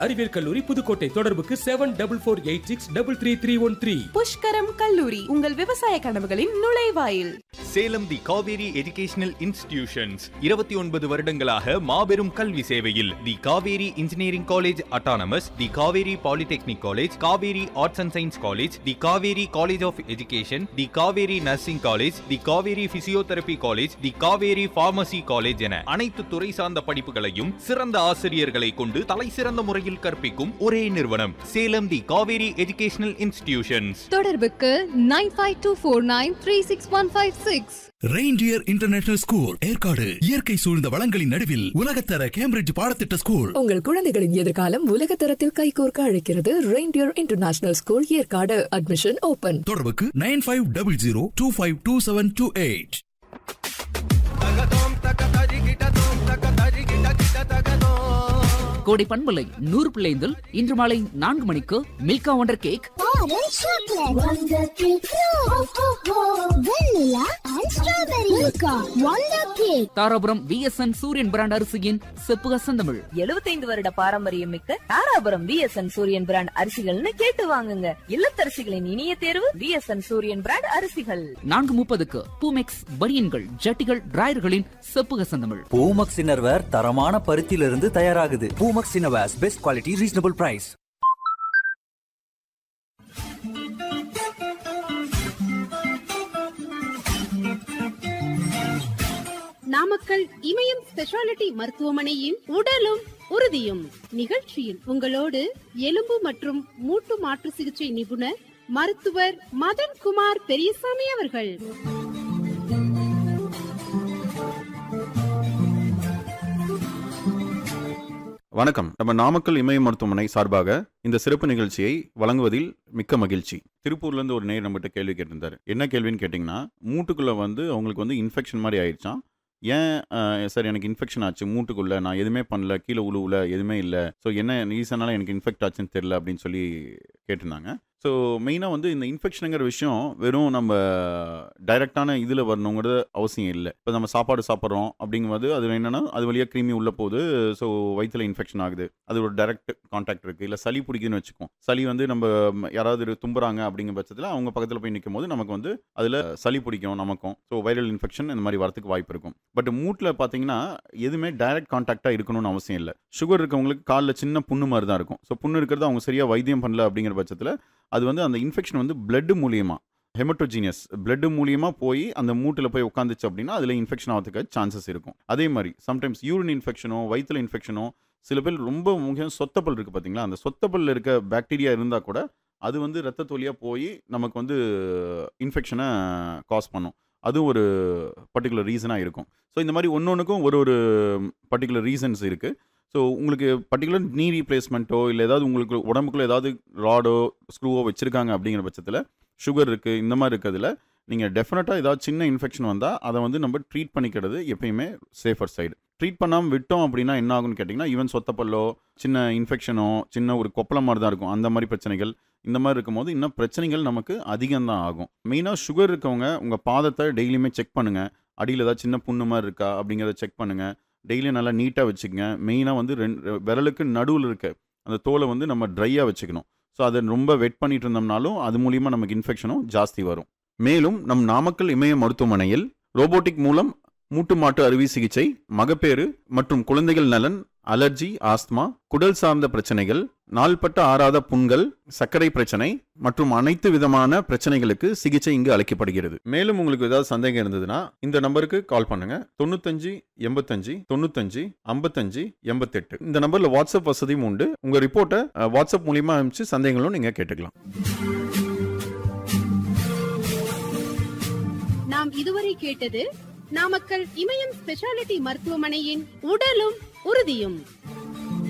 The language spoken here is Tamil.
அறிவியல் கல்லூரி புதுக்கோட்டை. தொடர்புக்கு 7448633313. புஷ்கரம் கல்லூரி, உங்கள் விவசாய கனவுகளின் நுழைவாயில். சேலம் தி காவேரி எஜுகேஷனல் இன்ஸ்டிடியூஷன்ஸ் 29 வருடங்களாக மாபெரும் கல்வி சேவையில். தி Kaveri engineering college autonomous, the Kaveri polytechnic college, Kaveri arts and science college, the Kaveri college of education, the Kaveri nursing college, the Kaveri physiotherapy college, the Kaveri pharmacy college என அனைத்து துறை சார்ந்த படிப்புகளையும் சிறந்த ஆசிரியர்களை கொண்டு தலை சிறந்த முறையில் கற்பிக்கும் ஒரே நிறுவனம் சேலம் தி காவேரி எஜுகேஷனல் இன்ஸ்டிடியூஷன்ஸ். தொடர்புக்கு 9524936156. Reindeer international school, Yercaud. இயற்கை சூழ்ந்த வளங்களின் நடுவில் உலகத்தர கேம்பிரிட்ஜ் பாடத்திட்ட ஸ்கூல். உங்கள் குழந்தைகளின் எதிர்காலம் உலகத்தரத்தில் கைகோர்க்க அழைக்கிறது reindeer international school, Yercaud. Admission open. தொடர்புக்கு 9500252728. கோடை பண்பலை 100.5 இன்று மாலை 4 மணிக்கு Milkha wonder cake, Dharapuram VSN சூரியன் பிராண்ட் அரிசியின் செப்புக செந்தமிழ். 75 வருட பாரம்பரியம் மிக்க தாராபுரம் VSN சூரியன் பிராண்ட் அரிசிகள்னு கேட்டு வாங்குங்க. இல்லத்தரசிகளின் இனிய தேர்வு VSN சூரியன் பிராண்ட் அரிசிகள். 4:30க்கு பூமெக்ஸ் பனியன்கள், ஜட்டிகள், டிராயர்களின் செப்புக செந்தமிழ். பூமெக்ஸ் இன்னர்வேர் தரமான பருத்தியிலிருந்து தயாராகுது. Boomex innerwears, best quality, reasonable price. Namakkal இமயம் ஸ்பெஷாலிட்டி மருத்துவமனையின் உடலும் உறுதியும் நிகழ்ச்சியில் உங்களோடு எலும்பு மற்றும் மூட்டு மாற்று சிகிச்சை நிபுணர் மருத்துவர் மதன்குமார் பெரியசாமி அவர்கள். வணக்கம். நம்ம நாமக்கல் இமய மருத்துவமனை சார்பாக இந்த சிறப்பு நிகழ்ச்சியை வழங்குவதில் மிக்க மகிழ்ச்சி. திருப்பூர்லேருந்து ஒரு நேயர் நம்மகிட்ட கேள்வி கேட்டிருந்தாரு. என்ன கேள்வின்னு கேட்டிங்கன்னா, மூட்டுக்குள்ளே அவங்களுக்கு இன்ஃபெக்ஷன் மாதிரி ஆயிடுச்சான். ஏன் சார் எனக்கு இன்ஃபெக்ஷன் ஆச்சு மூட்டுக்குள்ளே, நான் எதுவுமே பண்ணல, கீழே உழுவுல, எதுவுமே இல்லை, ஸோ என்ன ரீசனால எனக்கு இன்ஃபெக்ட் ஆச்சுன்னு தெரில அப்படின்னு சொல்லி கேட்டிருந்தாங்க. ஸோ மெயினாக இந்த இன்ஃபெக்ஷனுங்கிற விஷயம் வெறும் நம்ம டைரெக்டான இதில் வரணுங்கிறது அவசியம் இல்லை. இப்போ நம்ம சாப்பாடு சாப்பிட்றோம் அப்படிங்கும்போது அது என்னென்னா அது வழியாக கிருமி உள்ளே போகுது, ஸோ வயிற்றில் இன்ஃபெக்ஷன் ஆகுது, அது ஒரு டைரக்ட் கான்டாக்ட் இருக்குது. இல்லை சளி பிடிக்குதுன்னு வச்சுக்கோம், சளி நம்ம யாராவது தும்புறாங்க அப்படிங்கிற பட்சத்தில் அவங்க பக்கத்தில் போய் நிற்கும் போது நமக்கு அதில் சளி பிடிக்கும் நமக்கும். ஸோ வைரல் இன்ஃபெக்ஷன் இந்த மாதிரி வரத்துக்கு வாய்ப்பு இருக்கும். பட் மூட்டில் பார்த்தீங்கன்னா எதுவுமே டைரக்ட் கான்டாக்டாக இருக்கணும்னு அவசியம் இல்லை. சுகர் இருக்கவங்களுக்கு காலில் சின்ன புண்ணு மாதிரி தான் இருக்கும். ஸோ புண்ணு இருக்கிறது அவங்க சரியாக வைத்தியம் பண்ணல அப்படிங்கிற பட்சத்தில் அது அந்த இன்ஃபெக்ஷன் பிளட் மூலியமாக, ஹெமட்டோஜீனியஸ் பிளட் மூலியமாக போய் அந்த மூட்டில் போய் உட்காந்துச்சு அப்படின்னா அதில் இன்ஃபெக்ஷன் ஆகிறதுக்கு சான்சஸ் இருக்கும். அதே மாதிரி சம்டைம்ஸ் யூரின் இன்ஃபெக்ஷனோ வயிற்றில் இன்ஃபெக்ஷனோ, சில பேர் ரொம்ப முக்கியம் சொத்தப்பல் இருக்குது பார்த்தீங்களா, அந்த சொத்தப்பல்ல இருக்க பாக்டீரியா இருந்தால் கூட அது ரத்தத்து வழியாக போய் நமக்கு இன்ஃபெக்ஷனை காஸ் பண்ணும். அது ஒரு பர்டிகுலர் ரீசனாக இருக்கும். ஸோ இந்த மாதிரி ஒன்றுக்கும் ஒரு பர்டிகுலர் ரீசன்ஸ் இருக்குது. ஸோ உங்களுக்கு பர்டிகுலர் நீ ரீப்ளேஸ்மெண்ட்டோ இல்லை ஏதாவது உங்களுக்கு உடம்புக்குள்ளே ஏதாவது ராடோ ஸ்க்ரூவோ வச்சுருக்காங்க அப்படிங்கிற பட்சத்தில், சுகர் இருக்குது இந்த மாதிரி இருக்கிறதுல நீங்கள் டெஃபினட்டாக ஏதாவது சின்ன இன்ஃபெக்ஷன் வந்தால் அதை நம்ம ட்ரீட் பண்ணிக்கிறது எப்பயுமே சேஃபர் சைடு. ட்ரீட் பண்ணாமல் விட்டோம் அப்படின்னா என்ன ஆகும்னு கேட்டிங்கன்னா, ஈவன் சொத்தப்பல்லோ சின்ன இன்ஃபெக்ஷனோ சின்ன ஒரு கொப்பளம் மாதிரி தான் இருக்கும். அந்த மாதிரி பிரச்சனைகள் இந்த மாதிரி இருக்கும்போது இன்னும் பிரச்சனைகள் நமக்கு அதிகம்தான் ஆகும். மெயினாக சுகர் இருக்கவங்க உங்கள் பாதத்தை டெய்லியுமே செக் பண்ணுங்கள். அடியில் ஏதாவது சின்ன புண்ணு மாதிரி இருக்கா அப்படிங்கிறத செக் பண்ணுங்கள். டெய்லியும் நல்லா நீட்டாக வச்சுக்கங்க. மெயினாக விரலுக்கு நடுவில் இருக்க அந்த தோலை நம்ம ட்ரையாக வச்சுக்கணும். ஸோ அதை ரொம்ப வெட் பண்ணிட்டு இருந்தோம்னாலும் அது மூலிமா நமக்கு இன்ஃபெக்ஷனும் ஜாஸ்தி வரும். மேலும் நம் நாமக்கல் இமய மருத்துவமனையில் ரோபோட்டிக் மூலம் மூட்டு மாட்டு அறுவை சிகிச்சை, மகப்பேறு மற்றும் குழந்தைகள் நலன், அலர்ஜி, ஆஸ்துமா, குடல் சார்ந்த பிரச்சனைகள், நாள்பட்ட ஆறாத புண்கள், சர்க்கரை பிரச்சனை மற்றும் அனைத்து விதமான பிரச்சனைகளுக்கு சிகிச்சை இங்கு அளிக்கப்படுகிறது. மேலும் உங்களுக்கு ஏதாவது சந்தேகம் இருந்ததுன்னா இந்த நம்பருக்கு கால் பண்ணுங்க. 95 85 95 55 88. இந்த நம்பர்ல வாட்ஸ்அப் வசதியும் உண்டு. உங்க ரிப்போர்ட்டை வாட்ஸ்அப் மூலியமா அனுப்பிச்சு சந்தேகங்களும் நீங்க கேட்டுக்கலாம். நாம் இதுவரை கேட்டது நாமக்கல் இமயம் ஸ்பெஷாலிட்டி மருத்துவமனையின் உடலும் உறுதியும்.